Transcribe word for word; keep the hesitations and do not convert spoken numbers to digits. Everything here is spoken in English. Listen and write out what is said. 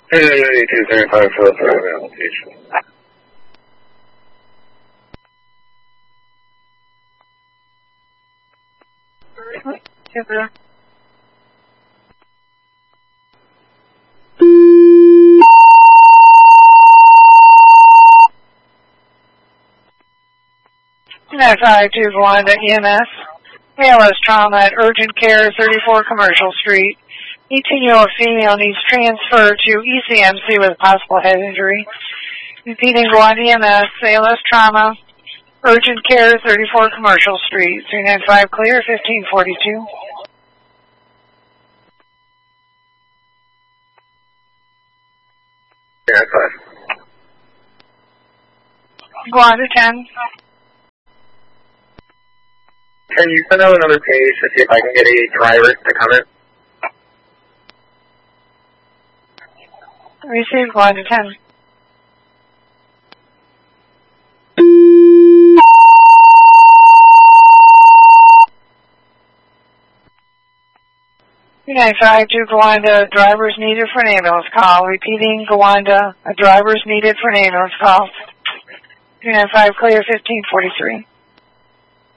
two thirty-five for the application. Super. nine five two one to E M S. A L S trauma at Urgent Care, thirty-four Commercial Street. eighteen-year-old female needs transfer to E C M C with possible head injury. Repeating, go on E M S, A L S trauma, Urgent Care, thirty-four Commercial Street. three nine five clear, fifteen forty-two. Yeah, five. Go on to ten. Can you send out another page to see if I can get a driver to come in? Receive, go on to ten. three nine five two Gowanda, drivers needed for an ambulance call. Repeating, Gowanda, a driver's needed for an ambulance call. three nine five clear, fifteen forty-three.